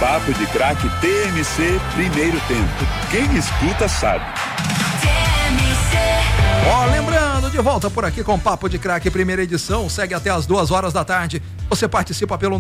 Papo de Craque TMC, primeiro tempo. Quem escuta sabe. Lembrando, de volta por aqui com Papo de Craque, primeira edição, segue até as 2h da tarde. Você participa pelo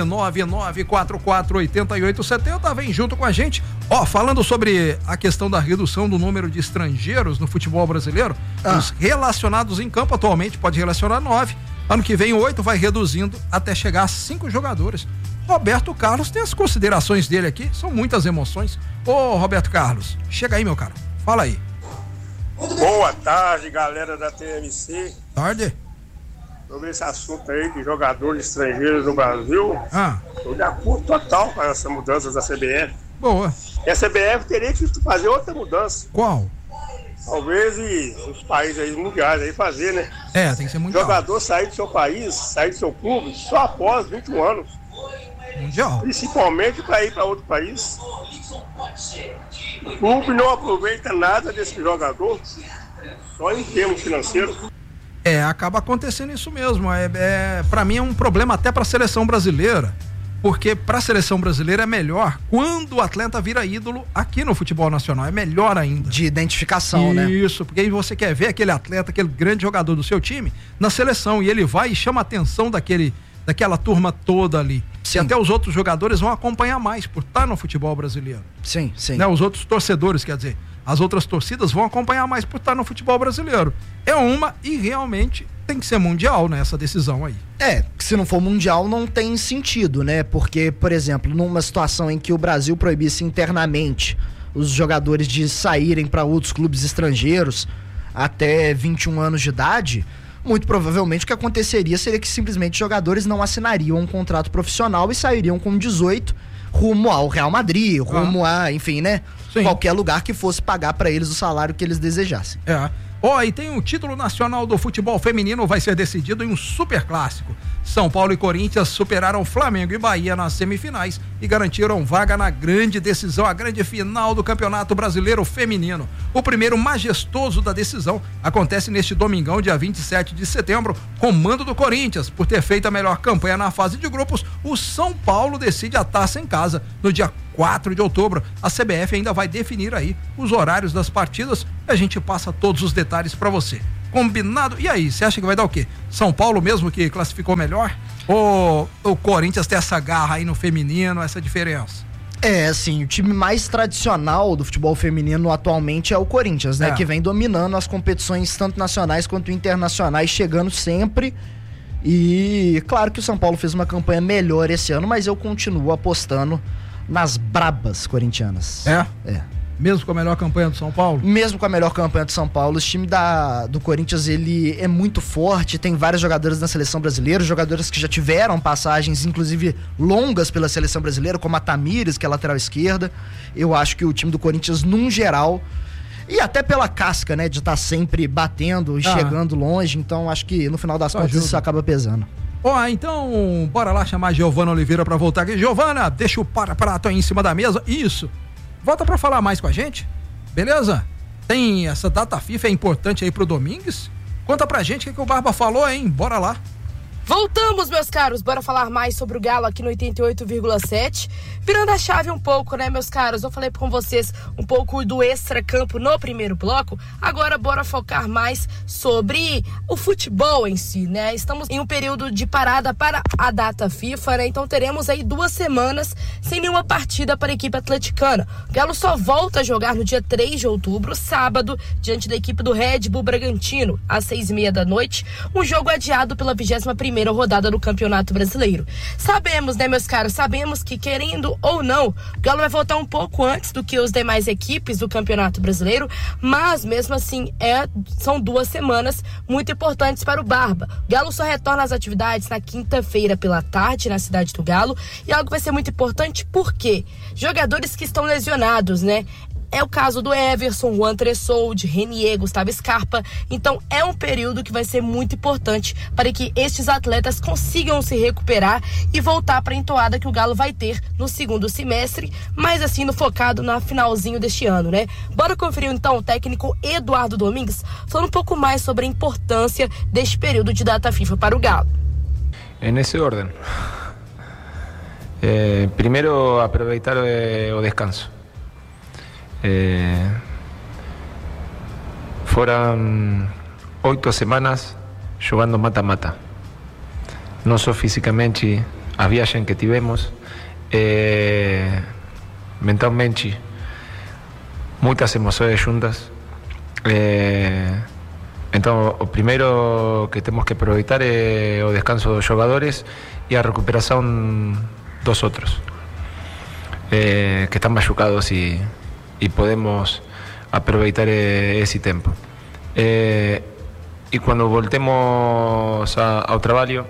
999448870, vem junto com a gente. Falando sobre a questão da redução do número de estrangeiros no futebol brasileiro, os relacionados em campo atualmente pode relacionar 9. Ano que vem 8 vai reduzindo até chegar a 5 jogadores. Roberto Carlos tem as considerações dele aqui, são muitas emoções. Roberto Carlos, chega aí, meu cara, fala aí. Boa tarde, galera da TMC. Tarde. Sobre esse assunto aí de jogadores estrangeiros no Brasil, eu de acordo total com essas mudanças da CBF. Boa. E a CBF teria que fazer outra mudança. Qual? Talvez os países aí mundiais aí fazer, né? Tem que ser mundial. Jogador sair do seu país, sair do seu clube, só após 21 anos. Mundial. Principalmente para ir para outro país. O clube não aproveita nada desse jogador, só em termos financeiros. Acaba acontecendo isso mesmo. Para mim é um problema até para a seleção brasileira, porque para a seleção brasileira é melhor quando o atleta vira ídolo aqui no futebol nacional, é melhor ainda. De identificação, né? Isso, porque aí você quer ver aquele atleta, aquele grande jogador do seu time na seleção, e ele vai e chama a atenção daquela turma toda ali. Sim. E até os outros jogadores vão acompanhar mais por estar no futebol brasileiro. Sim, sim. Né? Os outros torcedores, quer dizer, as outras torcidas vão acompanhar mais por estar no futebol brasileiro. E realmente tem que ser mundial, né, essa decisão aí. Se não for mundial não tem sentido, né? Porque, por exemplo, numa situação em que o Brasil proibisse internamente os jogadores de saírem para outros clubes estrangeiros até 21 anos de idade, muito provavelmente o que aconteceria seria que simplesmente jogadores não assinariam um contrato profissional e sairiam com 18 rumo ao Real Madrid, rumo a, enfim, né? Sim. Qualquer lugar que fosse pagar para eles o salário que eles desejassem. E tem o título nacional do futebol feminino, vai ser decidido em um super clássico. São Paulo e Corinthians superaram Flamengo e Bahia nas semifinais e garantiram vaga na grande decisão, a grande final do Campeonato Brasileiro Feminino. O primeiro majestoso da decisão acontece neste domingão, dia 27 de setembro, com mando do Corinthians. Por ter feito a melhor campanha na fase de grupos, o São Paulo decide a taça em casa no dia 4 de outubro. A CBF ainda vai definir aí os horários das partidas e a gente passa todos os detalhes para você. Combinado? E aí, você acha que vai dar o quê? São Paulo mesmo que classificou melhor? Ou o Corinthians tem essa garra aí no feminino, essa diferença? Assim, o time mais tradicional do futebol feminino atualmente é o Corinthians, né? Que vem dominando as competições tanto nacionais quanto internacionais, chegando sempre. E claro que o São Paulo fez uma campanha melhor esse ano, mas eu continuo apostando nas brabas corintianas. Mesmo com a melhor campanha do São Paulo? Mesmo com a melhor campanha do São Paulo, o time do Corinthians, ele é muito forte, tem vários jogadores na seleção brasileira, jogadores que já tiveram passagens, inclusive longas pela seleção brasileira, como a Tamires, que é lateral esquerda. Eu acho que o time do Corinthians, num geral, e até pela casca, né, de estar sempre batendo e chegando longe, então acho que no final das contas isso acaba pesando. Então, bora lá chamar a Giovana Oliveira pra voltar aqui. Giovana, deixa o prato aí em cima da mesa. Isso. Volta pra falar mais com a gente, beleza? Tem essa data FIFA, é importante aí pro Domingues? Conta pra gente o que o Barba falou, hein? Bora lá. Voltamos, meus caros, bora falar mais sobre o Galo aqui no 88,7. Virando a chave um pouco, né, meus caros? Eu falei com vocês um pouco do extracampo no primeiro bloco. Agora bora focar mais sobre o futebol em si, né? Estamos em um período de parada para a data FIFA, né? Então teremos aí 2 semanas sem nenhuma partida para a equipe atleticana. O Galo só volta a jogar no dia 3 de outubro, sábado, diante da equipe do Red Bull Bragantino, às 6h30 da noite. Um jogo adiado pela 21ª rodada do Campeonato Brasileiro. Sabemos, né, meus caros, sabemos que, querendo ou não, o Galo vai voltar um pouco antes do que as demais equipes do Campeonato Brasileiro, mas mesmo assim são 2 semanas muito importantes para o Barba. O Galo só retorna às atividades na quinta-feira pela tarde na cidade do Galo, e algo vai ser muito importante porque jogadores que estão lesionados, né? É o caso do Everson, Juan Tressoldi, Renier, Gustavo Scarpa. Então é um período que vai ser muito importante para que estes atletas consigam se recuperar e voltar para a entoada que o Galo vai ter no segundo semestre, mas assim no focado no finalzinho deste ano, né? Bora conferir então o técnico Eduardo Domingues falando um pouco mais sobre a importância deste período de data FIFA para o Galo. En ese orden. Primeiro, aproveitar o descanso. Foram 8 semanas jogando mata-mata. Não só fisicamente, a viagem que tivemos, mentalmente, muitas emoções juntas. Então, o primeiro que temos que aproveitar é o descanso dos jogadores e a recuperação dos outros, que estão machucados e podemos aproveitar esse tempo. E quando voltemos ao trabalho,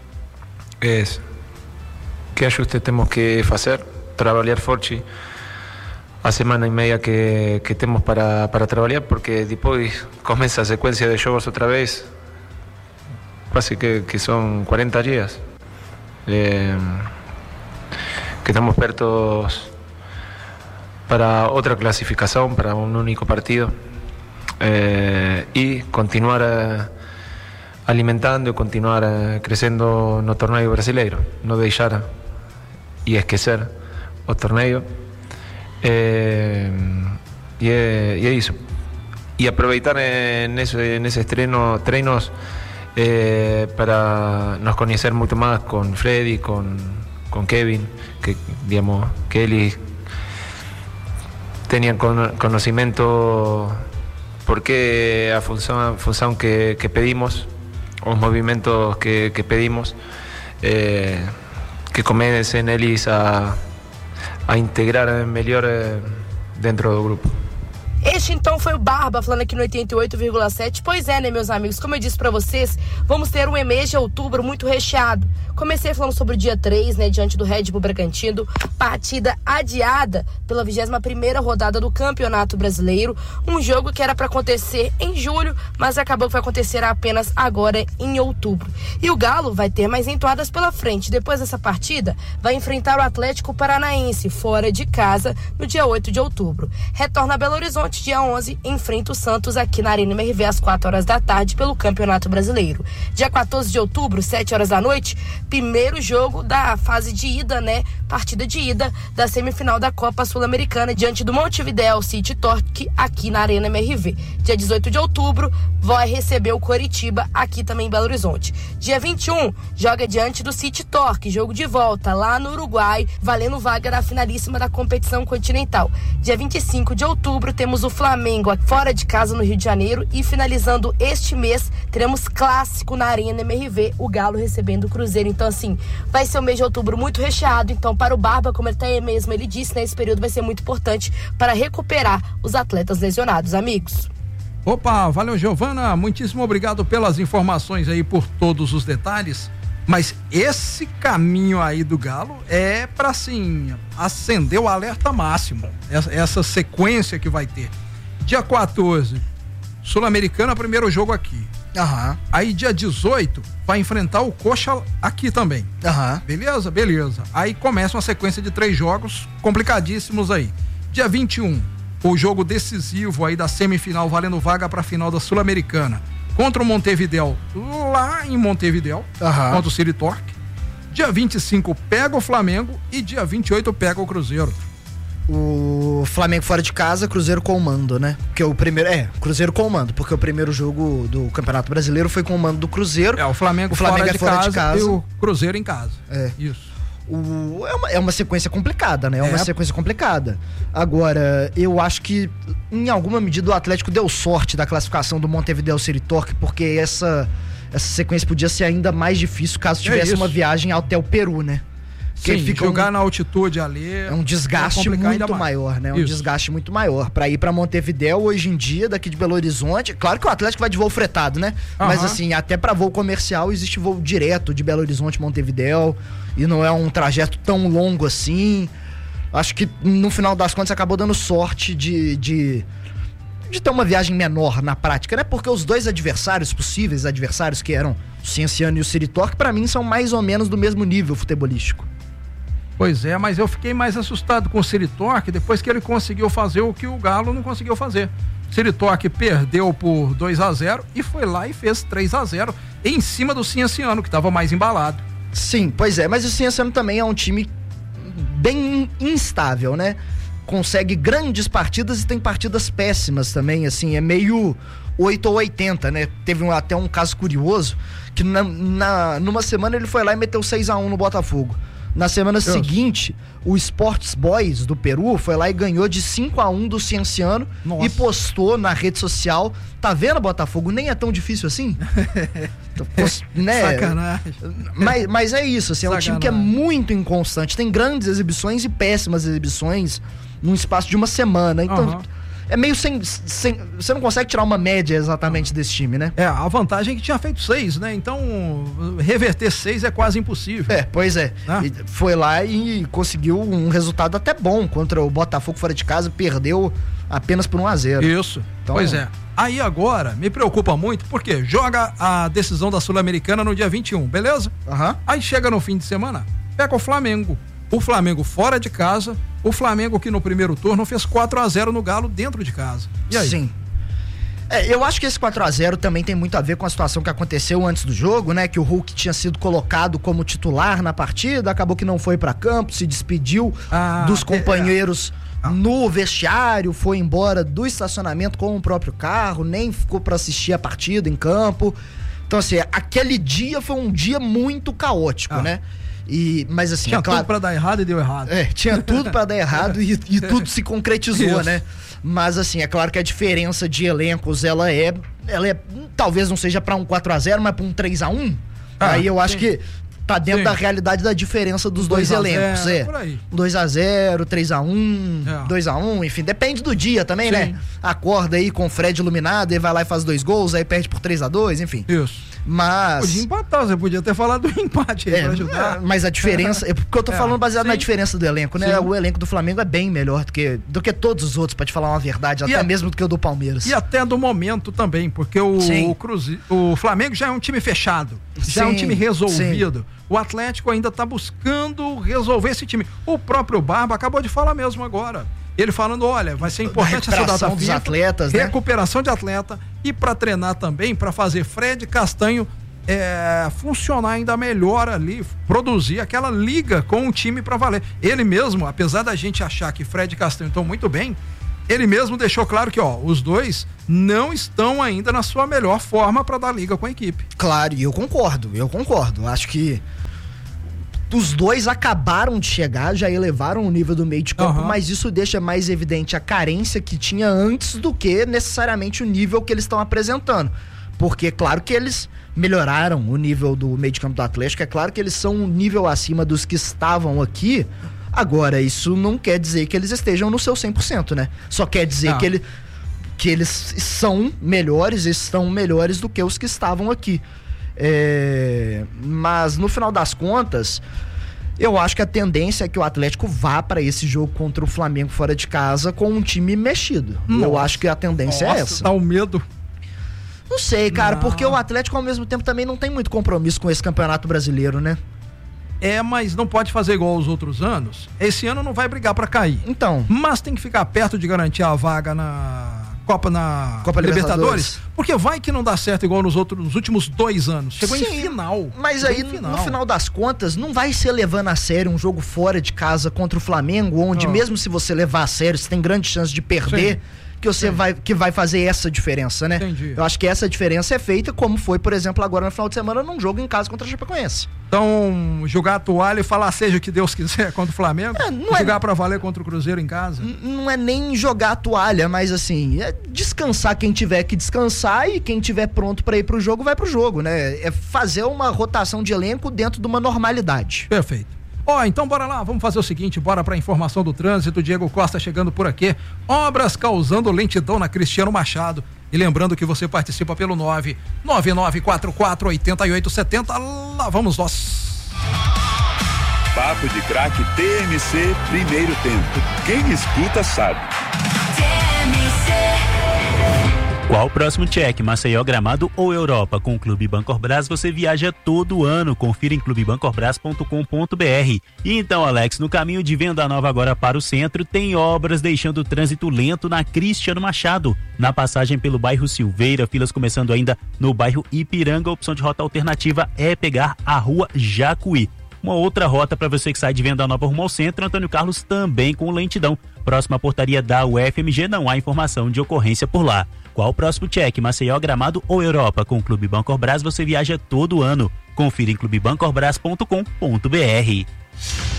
que ajustes temos que fazer, trabalhar forte a semana e meia que temos para trabalhar, porque depois começa a sequência de jogos outra vez, quase que são 40 dias, que estamos perto para outra classificação, para um único partido, e continuar alimentando e continuar crescendo no torneio brasileiro, não deixar e esquecer o torneio. E é isso. E aproveitar nesses treinos para nos conhecer muito mais com Freddy, com Kevin, que digamos que eles tenham conhecimento porque a função que pedimos, os movimentos que pedimos, que comecem eles a integrar melhor dentro do grupo. Este então foi o Barba falando aqui no 88,7. Pois é, né, meus amigos, como eu disse pra vocês, vamos ter um mês de outubro muito recheado. Comecei falando sobre o dia 3, né, diante do Red Bull Bragantino, partida adiada pela 21ª rodada do Campeonato Brasileiro, um jogo que era para acontecer em julho, mas acabou que vai acontecer apenas agora em outubro. E o Galo vai ter mais entoadas pela frente. Depois dessa partida, vai enfrentar o Atlético Paranaense fora de casa no dia 8 de outubro. Retorna a Belo Horizonte dia 11, enfrenta o Santos aqui na Arena MRV às 4 horas da tarde pelo Campeonato Brasileiro. Dia 14 de outubro, 7 horas da noite, primeiro jogo da fase de ida, né? Partida de ida da semifinal da Copa Sul-Americana diante do Montevideo City Torque aqui na Arena MRV. Dia 18 de outubro vai receber o Coritiba aqui também em Belo Horizonte. Dia 21 joga diante do City Torque, jogo de volta lá no Uruguai, valendo vaga na finalíssima da competição continental. Dia 25 de outubro temos o Flamengo fora de casa no Rio de Janeiro e finalizando este mês teremos clássico na Arena MRV, o Galo recebendo o Cruzeiro. Então assim, vai ser um mês de outubro muito recheado. Então para o Barba, como ele disse, né, esse período vai ser muito importante para recuperar os atletas lesionados, amigos. Opa, valeu, Giovana, muitíssimo obrigado pelas informações aí, por todos os detalhes. Mas esse caminho aí do Galo é para, assim, acender o alerta máximo, essa sequência que vai ter. Dia 14, Sul-Americana, primeiro jogo aqui. Aham. Aí dia 18 vai enfrentar o Coxa aqui também. Aham. Beleza. Aí começa uma sequência de 3 jogos complicadíssimos aí. Dia 21, o jogo decisivo aí da semifinal, valendo vaga para a final da Sul-Americana, contra o Montevideo, lá em Montevideo, contra o City Torque. Dia 25 pega o Flamengo e dia 28 pega o Cruzeiro. O Flamengo fora de casa, Cruzeiro com o mando, né? Porque o primeiro Cruzeiro com o mando, porque o primeiro jogo do Campeonato Brasileiro foi com o mando do Cruzeiro. O Flamengo fora de casa e o Cruzeiro em casa. Isso. É uma sequência complicada, né? Uma sequência complicada. Agora, eu acho que em alguma medida o Atlético deu sorte da classificação do Montevideo City Torque, porque essa sequência podia ser ainda mais difícil caso tivesse uma viagem até o Peru, né? Sim, jogar na altitude ali é um desgaste muito maior, né? Um desgaste muito maior. Pra ir pra Montevideo hoje em dia, daqui de Belo Horizonte, claro que o Atlético vai de voo fretado, né? Mas assim, até pra voo comercial existe voo direto de Belo Horizonte Montevideo e não é um trajeto tão longo assim. Acho que no final das contas acabou dando sorte de ter uma viagem menor na prática, né? Porque os dois possíveis adversários, que eram o Cienciano e o City Torque, pra mim são mais ou menos do mesmo nível futebolístico. Pois é, mas eu fiquei mais assustado com o City Torque depois que ele conseguiu fazer o que o Galo não conseguiu fazer. O City Torque perdeu por 2-0 e foi lá e fez 3-0 em cima do Cienciano, que estava mais embalado. Sim, pois é, mas o Cienciano também é um time bem instável, né? Consegue grandes partidas e tem partidas péssimas também, assim, é meio 8 ou 80, né? Teve até um caso curioso, que numa semana ele foi lá e meteu 6-1 no Botafogo. Na semana seguinte, o Sports Boys do Peru foi lá e ganhou de 5-1 do Cienciano. Nossa. E postou na rede social, tá vendo, Botafogo? Nem é tão difícil assim. Né? Sacanagem. Mas é isso, assim, é um time que é muito inconstante. Tem grandes exibições e péssimas exibições num espaço de uma semana. Então, é meio sem. Você não consegue tirar uma média exatamente desse time, né? A vantagem é que tinha feito 6, né? Então, reverter 6 é quase impossível. Pois é. Foi lá e conseguiu um resultado até bom contra o Botafogo fora de casa, perdeu apenas por 1-0. Isso. Então, pois é. Aí agora, me preocupa muito, porque joga a decisão da Sul-Americana no dia 21, beleza? Aí chega no fim de semana, pega o Flamengo. O Flamengo fora de casa, o Flamengo que no primeiro turno fez 4-0 no Galo dentro de casa. E aí? Sim. Eu acho que esse 4-0 também tem muito a ver com a situação que aconteceu antes do jogo, né? Que o Hulk tinha sido colocado como titular na partida, acabou que não foi pra campo, se despediu dos companheiros no vestiário, foi embora do estacionamento com o próprio carro, nem ficou pra assistir a partida em campo. Então, assim, aquele dia foi um dia muito caótico, né? Mas assim, tinha tudo pra dar errado e deu errado. Tinha tudo pra dar errado e tudo se concretizou, né? Mas assim, é claro que a diferença de elencos, ela é talvez não seja pra um 4-0, mas pra um 3-1. Aí eu acho que tá dentro da realidade da diferença dos dois elencos. Por aí. 2-0, 3-1, 2-1, enfim, depende do dia também, né? Acorda aí com o Fred iluminado, e vai lá e faz 2 gols, aí perde por 3-2, enfim. Isso. Mas... Podia empatar, você podia ter falado do empate aí pra ajudar. Mas a diferença... Porque eu tô falando baseado na diferença do elenco, né? O elenco do Flamengo é bem melhor do que todos os outros, pra te falar uma verdade, até mesmo do que o do Palmeiras. E até do momento também, porque o Flamengo já é um time fechado, já é um time resolvido. O Atlético ainda tá buscando resolver esse time. O próprio Barba acabou de falar mesmo agora. Ele falando, olha, vai ser importante essa data dos atletas, né? Recuperação de atleta e para treinar também, para fazer Fred Castanho funcionar ainda melhor ali, produzir aquela liga com o time para valer. Ele mesmo, apesar da gente achar que Fred e Castanho estão muito bem, ele mesmo deixou claro que os dois não estão ainda na sua melhor forma para dar liga com a equipe. Claro, e eu concordo. Acho que os dois acabaram de chegar, já elevaram o nível do meio de campo, mas isso deixa mais evidente a carência que tinha antes do que necessariamente o nível que eles estão apresentando. Porque, claro que eles melhoraram o nível do meio de campo do Atlético, é claro que eles são um nível acima dos que estavam aqui. Agora, isso não quer dizer que eles estejam no seu 100%, né? Só quer dizer que eles são melhores, estão melhores do que os que estavam aqui. Mas no final das contas, eu acho que a tendência é que o Atlético vá para esse jogo contra o Flamengo fora de casa com um time mexido. Eu acho que a tendência é essa. Dá um medo. Não sei, cara, porque o Atlético ao mesmo tempo também não tem muito compromisso com esse Campeonato Brasileiro, né? Mas não pode fazer igual aos outros anos. Esse ano não vai brigar para cair. Então. Mas tem que ficar perto de garantir a vaga na Copa Libertadores, porque vai que não dá certo igual nos últimos 2 anos. Chegou em final. Mas aí, no final das contas, não vai ser levando a sério um jogo fora de casa contra o Flamengo, onde mesmo se você levar a sério, você tem grande chance de perder, que vai fazer essa diferença, né? Entendi. Eu acho que essa diferença é feita, como foi, por exemplo, agora no final de semana, num jogo em casa contra a Chapecoense. Então, jogar a toalha e falar seja o que Deus quiser contra o Flamengo, jogar pra valer contra o Cruzeiro em casa? Não é nem jogar a toalha, mas assim, é descansar quem tiver que descansar e quem tiver pronto pra ir pro jogo, vai pro jogo, né? É fazer uma rotação de elenco dentro de uma normalidade. Perfeito. Então bora lá, vamos fazer o seguinte, bora pra informação do trânsito. Diego Costa chegando por aqui. Obras causando lentidão na Cristiano Machado. E lembrando que você participa pelo 999448870. Lá vamos nós. Papo de Craque TMC, primeiro tempo. Quem escuta sabe. Qual o próximo check? Maceió, Gramado ou Europa? Com o Clube Bancorbras você viaja todo ano. Confira em clubebancorbras.com.br. E então, Alex, no caminho de Venda Nova agora para o centro, tem obras deixando o trânsito lento na Cristiano Machado. Na passagem pelo bairro Silveira, filas começando ainda no bairro Ipiranga. A opção de rota alternativa é pegar a rua Jacuí. Uma outra rota para você que sai de Venda Nova rumo ao centro, Antônio Carlos também com lentidão. Próxima portaria da UFMG, não há informação de ocorrência por lá. Qual o próximo check? Maceió, Gramado ou Europa? Com o Clube Bancorbras você viaja todo ano. Confira em clubebancorbras.com.br.